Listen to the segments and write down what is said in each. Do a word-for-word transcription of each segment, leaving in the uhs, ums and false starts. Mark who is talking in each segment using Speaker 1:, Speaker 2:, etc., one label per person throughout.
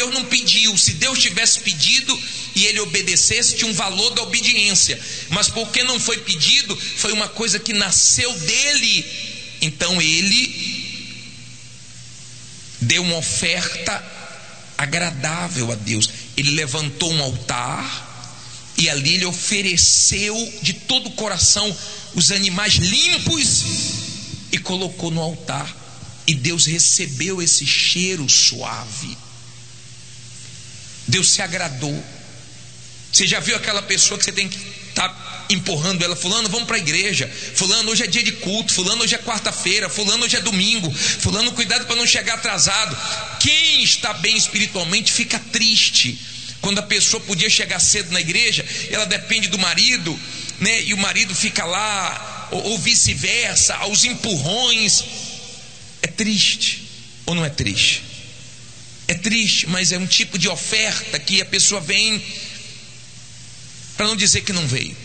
Speaker 1: Deus não pediu. Se Deus tivesse pedido e ele obedecesse, tinha um valor da obediência. Mas porque não foi pedido, foi uma coisa que nasceu dele. Então ele deu uma oferta agradável a Deus. Ele levantou um altar e ali ele ofereceu de todo o coração os animais limpos e colocou no altar. E Deus recebeu esse cheiro suave. Deus se agradou. Você já viu aquela pessoa que você tem que estar tá empurrando ela? Fulano, vamos para a igreja. Fulano, hoje é dia de culto. Fulano, hoje é quarta-feira. Fulano, hoje é domingo. Fulano, cuidado para não chegar atrasado. Quem está bem espiritualmente fica triste quando a pessoa podia chegar cedo na igreja. Ela depende do marido, né? E o marido fica lá, ou, ou vice-versa, aos empurrões. É triste ou não é triste? É triste, mas é um tipo de oferta que a pessoa vem para não dizer que não veio.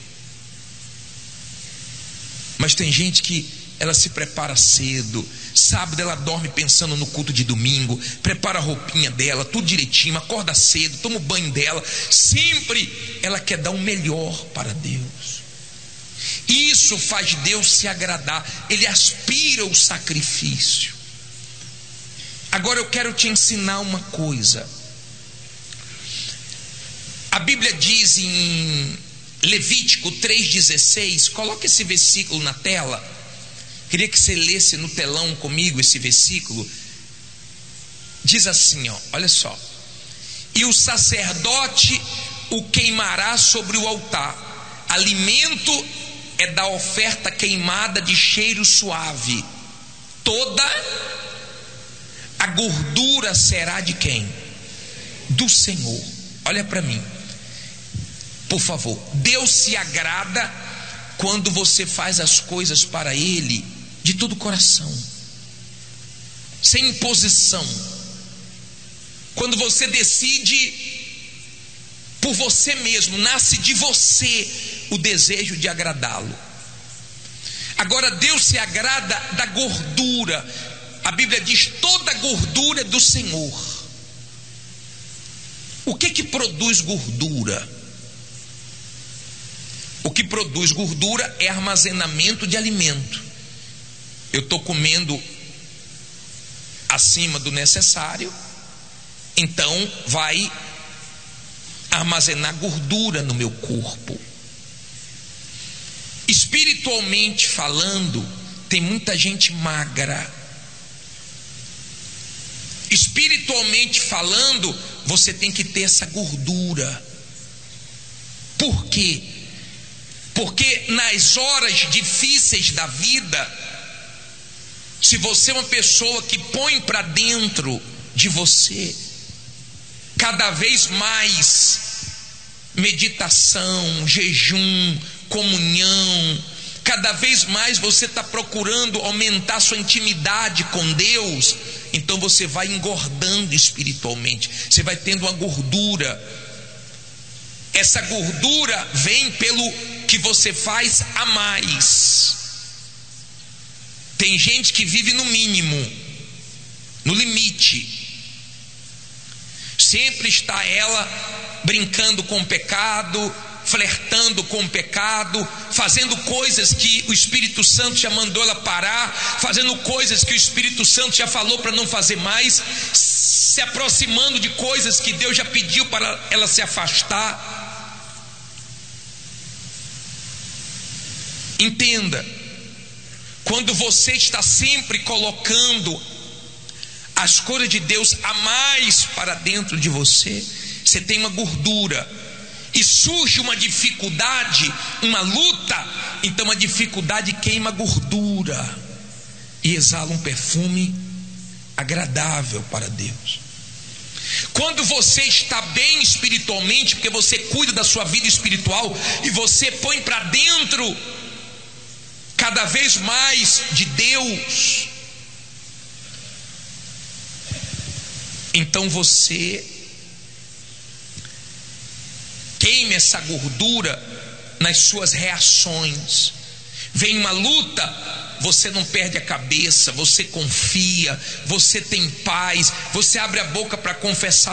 Speaker 1: Mas tem gente que ela se prepara cedo, sábado ela dorme pensando no culto de domingo, prepara a roupinha dela, tudo direitinho, acorda cedo, toma o banho dela, sempre ela quer dar o melhor para Deus. Isso faz Deus se agradar. Ele aspira o sacrifício. Agora eu quero te ensinar uma coisa. A Bíblia diz em Levítico três dezesseis, coloca esse versículo na tela. Queria que você lesse no telão comigo esse versículo. Diz assim, ó, olha só: e o sacerdote o queimará sobre o altar. Alimento é da oferta queimada de cheiro suave. Toda a gordura será de quem? Do Senhor. Olha para mim, por favor. Deus se agrada quando você faz as coisas para Ele de todo o coração, sem imposição. Quando você decide por você mesmo, nasce de você o desejo de agradá-lo. Agora Deus se agrada da gordura. A Bíblia diz: toda gordura é do Senhor. O que que produz gordura? O que produz gordura é armazenamento de alimento. Eu estou comendo acima do necessário, então vai armazenar gordura no meu corpo. Espiritualmente falando, tem muita gente magra. Espiritualmente falando, você tem que ter essa gordura. Por quê? Porque nas horas difíceis da vida, se você é uma pessoa que põe para dentro de você cada vez mais meditação, jejum, comunhão, cada vez mais você está procurando aumentar sua intimidade com Deus, então você vai engordando espiritualmente, você vai tendo uma gordura. Essa gordura vem pelo que você faz a mais. Tem gente que vive no mínimo, no limite. Sempre está ela brincando com o pecado, flertando com o pecado, fazendo coisas que o Espírito Santo já mandou ela parar, fazendo coisas que o Espírito Santo já falou para não fazer mais, se aproximando de coisas que Deus já pediu para ela se afastar. Entenda, quando você está sempre colocando as coisas de Deus a mais para dentro de você, você tem uma gordura, e surge uma dificuldade, uma luta, então a dificuldade queima gordura e exala um perfume agradável para Deus. Quando você está bem espiritualmente, porque você cuida da sua vida espiritual e você põe para dentro cada vez mais de Deus, então você queime essa gordura nas suas reações. Vem uma luta, você não perde a cabeça, você confia, você tem paz, você abre a boca para confessar